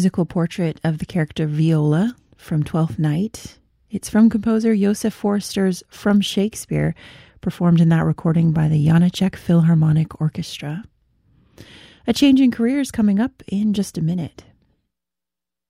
musical portrait of the character Viola from Twelfth Night. It's from composer Joseph Forster's From Shakespeare, performed in that recording by the Janáček Philharmonic Orchestra. A change in career is coming up in just a minute.